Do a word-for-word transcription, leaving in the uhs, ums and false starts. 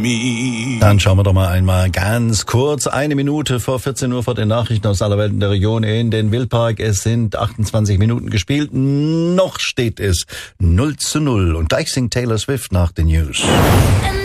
Dann schauen wir doch mal einmal ganz kurz, eine Minute vor vierzehn Uhr vor den Nachrichten aus aller Welt in der Region in den Wildpark. Es sind achtundzwanzig Minuten gespielt, noch steht es null zu null und gleich singt Taylor Swift nach den News.